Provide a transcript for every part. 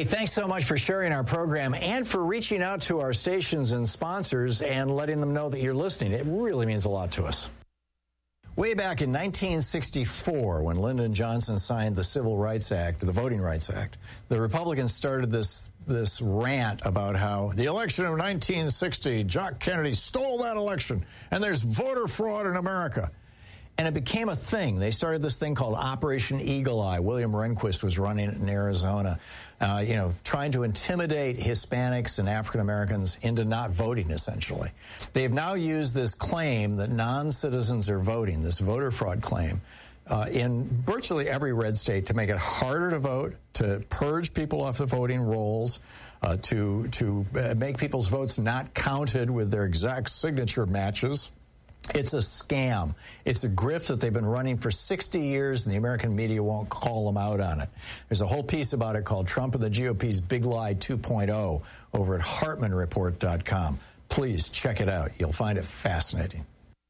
Hey, thanks so much for sharing our program and for reaching out to our stations and sponsors and letting them know that you're listening. It really means a lot to us. Way back in 1964, when Lyndon Johnson signed the Civil Rights Act, the Voting Rights Act, the Republicans started this rant about how the election of 1960, Jock Kennedy stole that election, and there's voter fraud in America. And it became a thing. They started this thing called Operation Eagle Eye. William Rehnquist was running it in Arizona, trying to intimidate Hispanics and African Americans into not voting, essentially. They have now used this claim that non-citizens are voting, this voter fraud claim, in virtually every red state to make it harder to vote, to purge people off the voting rolls, to make people's votes not counted with their exact signature matches. It's a scam. It's a grift that they've been running for 60 years, and the American media won't call them out on it. There's a whole piece about it called Trump and the GOP's Big Lie 2.0 over at HartmanReport.com. Please check it out. You'll find it fascinating.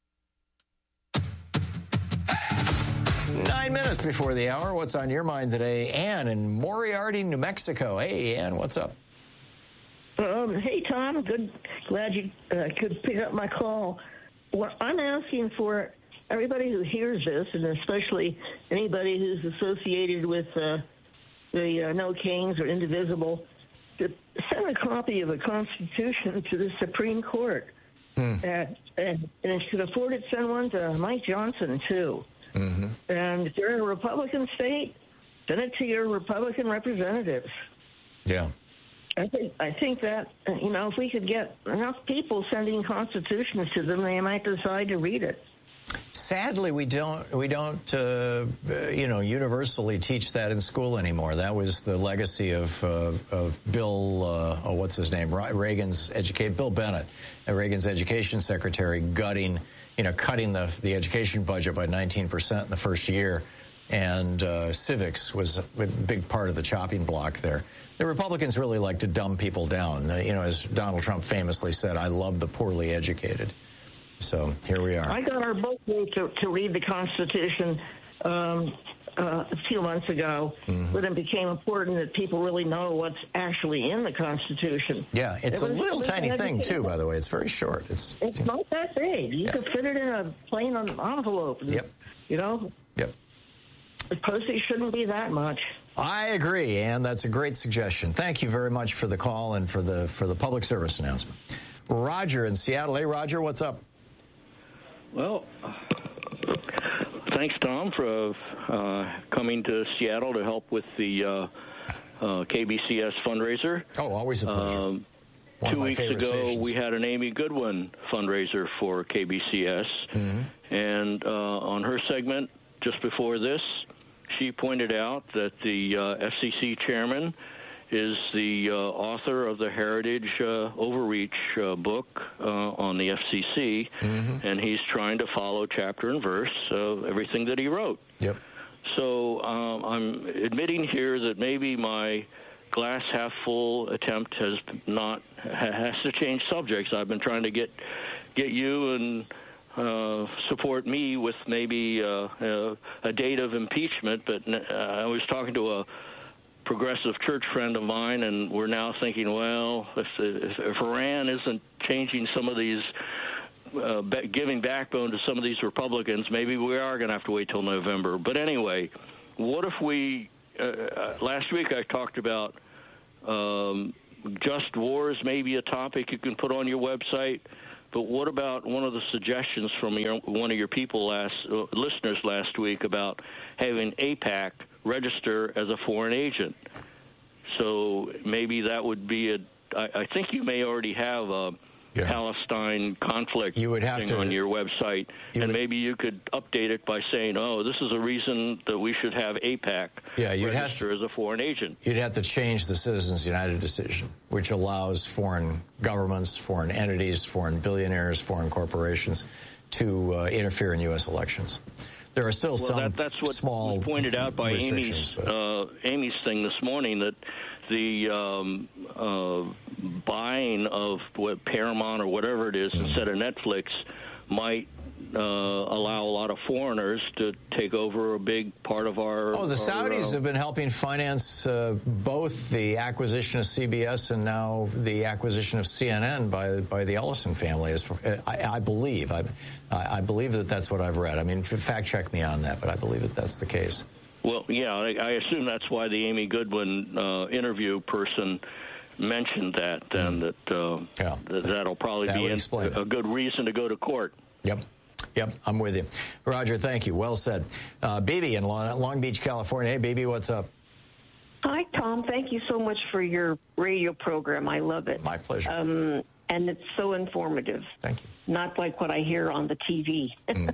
9 minutes before the hour. What's on your mind today? Ann in Moriarty, New Mexico. Hey, Ann, what's up? Hey, Tom. Glad you could pick up my call. Well, I'm asking for everybody who hears this, and especially anybody who's associated with the No Kings or Indivisible, to send a copy of the Constitution to the Supreme Court. And if you can afford it, send one to Mike Johnson, too. Mm-hmm. And if you're in a Republican state, send it to your Republican representatives. Yeah. I think that, if we could get enough people sending constitutions to them, they might decide to read it. Sadly, we don't universally teach that in school anymore. That was the legacy of Bill, what's his name? Bill Bennett, Reagan's education secretary, cutting the education budget by 19% in the first year. And civics was a big part of the chopping block there. The Republicans really like to dumb people down. As Donald Trump famously said, I love the poorly educated. So here we are. I got our book to read the Constitution a few months ago, but it became important that people really know what's actually in the Constitution. Yeah, it's a little tiny thing, too, by the way. It's very short. It's not that big. You could fit it in a plain envelope. Yep. Yep. The postage shouldn't be that much. I agree, and that's a great suggestion. Thank you very much for the call and for the public service announcement. Roger in Seattle. Hey, Roger, what's up? Well, thanks, Tom, for coming to Seattle to help with the KBCS fundraiser. Oh, always a pleasure. 2 weeks ago, we had an Amy Goodwin fundraiser for KBCS, and on her segment just before this, she pointed out that the FCC chairman is the author of the Heritage Overreach book on the FCC, and he's trying to follow chapter and verse of everything that he wrote. Yep. So I'm admitting here that maybe my glass half full attempt has to change subjects. I've been trying to get you and support me with maybe a date of impeachment, but I was talking to a progressive church friend of mine, and we're now thinking, well, if Iran isn't changing some of these, giving backbone to some of these Republicans, maybe we are going to have to wait till November. But anyway, what if we, last week I talked about just wars, maybe a topic you can put on your website. But what about one of the suggestions from one of your listeners last week about having AIPAC register as a foreign agent? So maybe that would be I think you may already have a Palestine conflict thing on your website, and maybe you could update it by saying, oh, this is a reason that we should have AIPAC register as a foreign agent. You'd have to change the Citizens United decision, which allows foreign governments, foreign entities, foreign billionaires, foreign corporations to interfere in U.S. elections. There are still that's what small was pointed out by Amy's thing this morning, that the buying of Paramount or whatever it is instead of Netflix might allow a lot of foreigners to take over a big part of our... Oh, the Saudis have been helping finance both the acquisition of CBS and now the acquisition of CNN by the Ellison family. I believe. I believe that that's what I've read. I mean, fact check me on that, but I believe that that's the case. Well, yeah, I assume that's why the Amy Goodwin interview person mentioned that, and that'll probably be a good reason to go to court. Yep, I'm with you. Roger, thank you. Well said. Bibi in Long Beach, California. Hey, Bibi, what's up? Hi, Tom. Thank you so much for your radio program. I love it. My pleasure. And it's so informative. Thank you. Not like what I hear on the TV.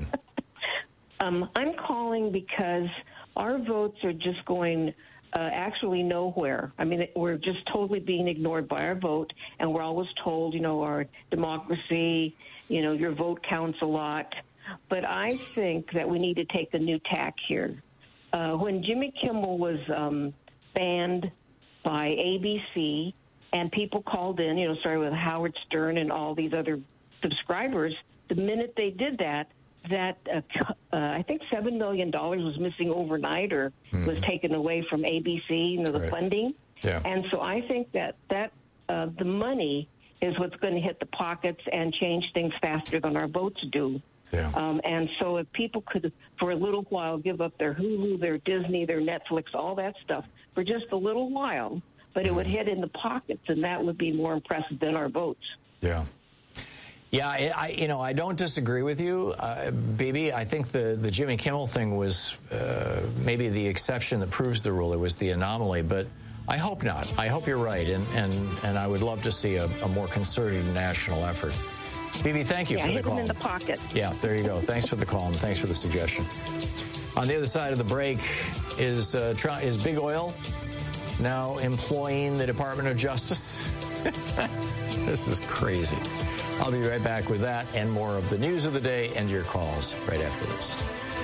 I'm calling because our votes are just going actually nowhere. I mean, we're just totally being ignored by our vote, and we're always told, our democracy, your vote counts a lot. But I think that we need to take a new tack here. When Jimmy Kimmel was banned by ABC, and people called in, started with Howard Stern and all these other subscribers, the minute they did that, I think $7 million was missing overnight or was taken away from ABC, the funding. Yeah. And so I think that the money is what's going to hit the pockets and change things faster than our votes do. Yeah. And so if people could, for a little while, give up their Hulu, their Disney, their Netflix, all that stuff for just a little while, but it would hit in the pockets, and that would be more impressive than our votes. Yeah. Yeah, I don't disagree with you, Bibi. I think the Jimmy Kimmel thing was maybe the exception that proves the rule. It was the anomaly, but I hope not. I hope you're right, and I would love to see a more concerted national effort. Bibi, thank you for the call. Hit them in the pocket. Yeah, there you go. Thanks for the call, and thanks for the suggestion. On the other side of the break, is Big Oil now employing the Department of Justice? This is crazy. I'll be right back with that and more of the news of the day and your calls right after this.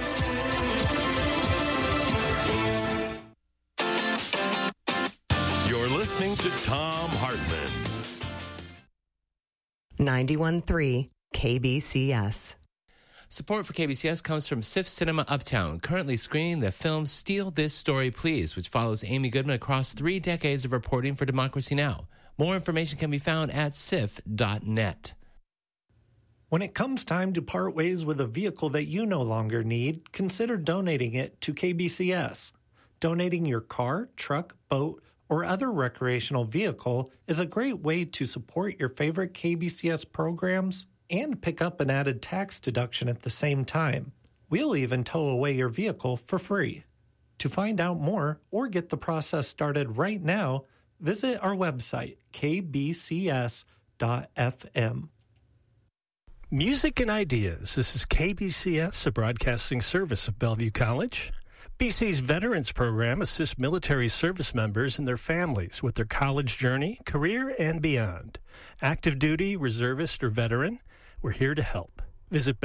You're listening to Thom Hartmann. 91.3 KBCS. Support for KBCS comes from SIF Cinema Uptown, currently screening the film Steal This Story Please, which follows Amy Goodman across 3 decades of reporting for Democracy Now! More information can be found at sif.net. When it comes time to part ways with a vehicle that you no longer need, consider donating it to KBCS. Donating your car, truck, boat, or other recreational vehicle is a great way to support your favorite KBCS programs and pick up an added tax deduction at the same time. We'll even tow away your vehicle for free. To find out more or get the process started right now, visit our website, kbcs.fm. Music and Ideas. This is KBCS, a broadcasting service of Bellevue College. BC's Veterans Program assists military service members and their families with their college journey, career, and beyond. Active duty, reservist, or veteran, we're here to help. Visit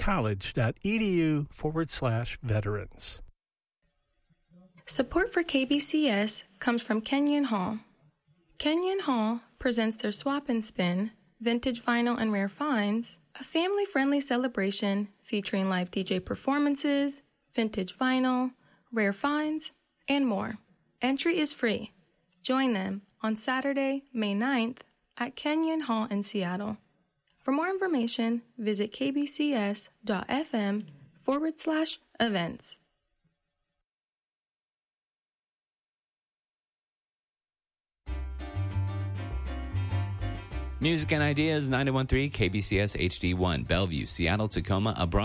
bellevuecollege.edu/veterans. Support for KBCS comes from Kenyon Hall. Kenyon Hall presents their Swap and Spin, Vintage Vinyl and Rare Finds, a family-friendly celebration featuring live DJ performances, vintage vinyl, rare finds, and more. Entry is free. Join them on Saturday, May 9th at Kenyon Hall in Seattle. For more information, visit kbcs.fm/events. Music and Ideas, 91.3 KBCS HD1, Bellevue, Seattle, Tacoma, a